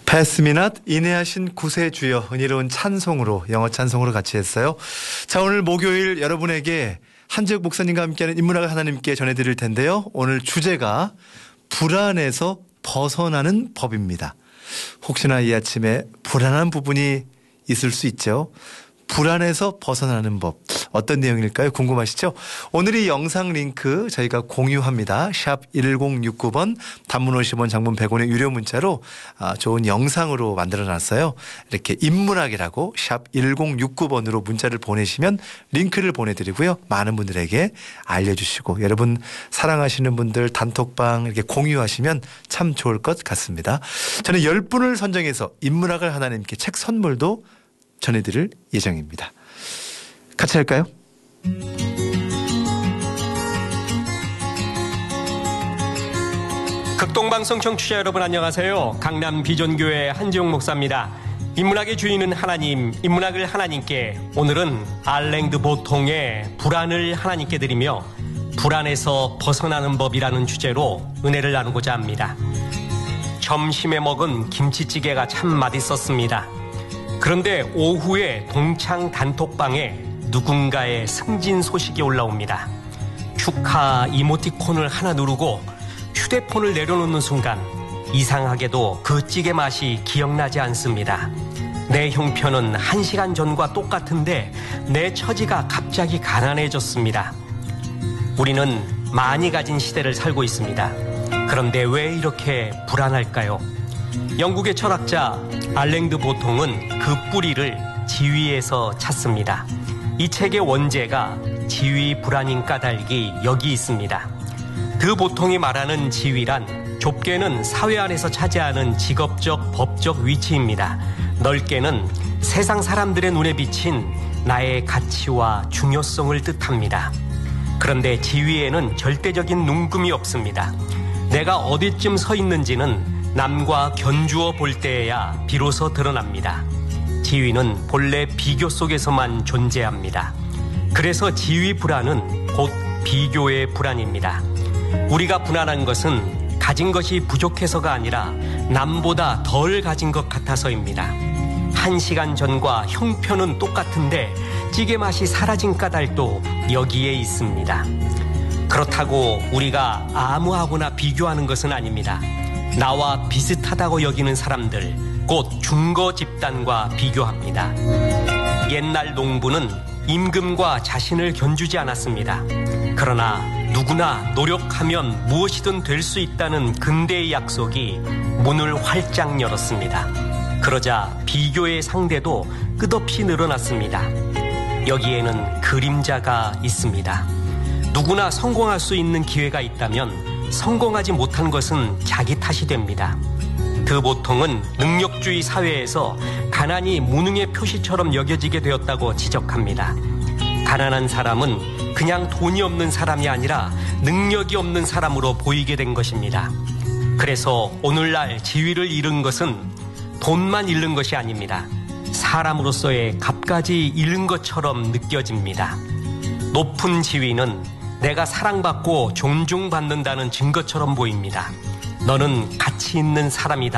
패스미낫 인내하신 구세 주여 은혜로운 찬송으로 영어 찬송으로 같이 했어요. 자, 오늘 목요일 여러분에게 한재욱 목사님과 함께하는 인문학을 하나님께 전해드릴 텐데요. 오늘 주제가 불안에서 벗어나는 법입니다. 혹시나 이 아침에 불안한 부분이 있을 수 있죠. 불안에서 벗어나는 법 어떤 내용일까요? 궁금하시죠? 오늘 이 영상 링크 저희가 공유합니다. 샵 1069번 단문 50원 장문 100원의 유료 문자로 좋은 영상으로 만들어놨어요. 이렇게 인문학이라고 샵 1069번으로 문자를 보내시면 링크를 보내드리고요. 많은 분들에게 알려주시고 여러분 사랑하시는 분들 단톡방 이렇게 공유하시면 참 좋을 것 같습니다. 저는 10분을 선정해서 인문학을 하나님께 책 선물도 전해드릴 예정입니다. 같이 할까요? 극동방송 청취자 여러분 안녕하세요. 강남 비전교회 한재욱 목사입니다. 인문학의 주인은 하나님, 인문학을 하나님께, 오늘은 알랭드 보통의 불안을 하나님께 드리며 불안에서 벗어나는 법이라는 주제로 은혜를 나누고자 합니다. 점심에 먹은 김치찌개가 참 맛있었습니다. 그런데 오후에 동창 단톡방에 누군가의 승진 소식이 올라옵니다. 축하 이모티콘을 하나 누르고 휴대폰을 내려놓는 순간 이상하게도 그 찌개 맛이 기억나지 않습니다. 내 형편은 1시간 전과 똑같은데 내 처지가 갑자기 가난해졌습니다. 우리는 많이 가진 시대를 살고 있습니다. 그런데 왜 이렇게 불안할까요? 영국의 철학자 알랭드 보통은 그 뿌리를 지위에서 찾습니다. 이 책의 원제가 지위 불안인 까닭이 여기 있습니다. 그 보통이 말하는 지위란 좁게는 사회 안에서 차지하는 직업적, 법적 위치입니다. 넓게는 세상 사람들의 눈에 비친 나의 가치와 중요성을 뜻합니다. 그런데 지위에는 절대적인 눈금이 없습니다. 내가 어디쯤 서 있는지는 남과 견주어 볼 때에야 비로소 드러납니다. 지위는 본래 비교 속에서만 존재합니다. 그래서 지위 불안은 곧 비교의 불안입니다. 우리가 불안한 것은 가진 것이 부족해서가 아니라 남보다 덜 가진 것 같아서입니다. 1시간 전과 형편은 똑같은데 찌개 맛이 사라진 까닭도 여기에 있습니다. 그렇다고 우리가 아무하고나 비교하는 것은 아닙니다. 나와 비슷하다고 여기는 사람들, 곧 중거 집단과 비교합니다. 옛날 농부는 임금과 자신을 견주지 않았습니다. 그러나 누구나 노력하면 무엇이든 될 수 있다는 근대의 약속이 문을 활짝 열었습니다. 그러자 비교의 상대도 끝없이 늘어났습니다. 여기에는 그림자가 있습니다. 누구나 성공할 수 있는 기회가 있다면 성공하지 못한 것은 자기 탓이 됩니다. 그 보통은 능력주의 사회에서 가난이 무능의 표시처럼 여겨지게 되었다고 지적합니다. 가난한 사람은 그냥 돈이 없는 사람이 아니라 능력이 없는 사람으로 보이게 된 것입니다. 그래서 오늘날 지위를 잃은 것은 돈만 잃는 것이 아닙니다. 사람으로서의 값까지 잃은 것처럼 느껴집니다. 높은 지위는 내가 사랑받고 존중받는다는 증거처럼 보입니다. 너는 가치 있는 사람이다.